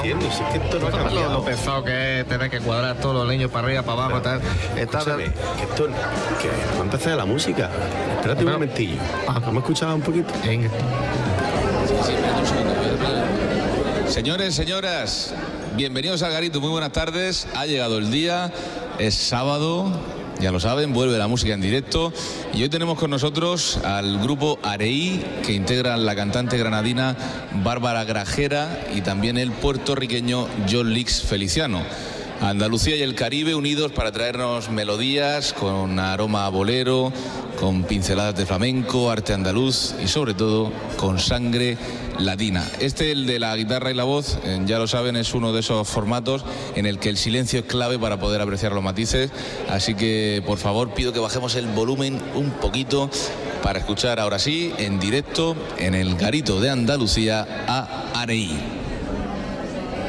entiendo, si es que esto no ha cambiado. Lo pesado que es tener que cuadrar todos los niños para arriba, para abajo, tal. Escúchame, que esto, que va a empezar la música. Espérate un momentillo. ¿Vamos a escuchar un poquito? Venga. Señores, señoras, bienvenidos al Garito, muy buenas tardes. Ha llegado el día, es sábado, ya lo saben, vuelve la música en directo. Y hoy tenemos con nosotros al grupo Areí, que integran la cantante granadina Bárbara Grajera y también el puertorriqueño John Lix Feliciano. Andalucía y el Caribe unidos para traernos melodías con aroma a bolero, con pinceladas de flamenco, arte andaluz y sobre todo con sangre latina. El de la guitarra y la voz, ya lo saben, es uno de esos formatos en el que el silencio es clave para poder apreciar los matices, así que por favor pido que bajemos el volumen un poquito para escuchar ahora sí en directo en el Garito de Andalucía a Areí.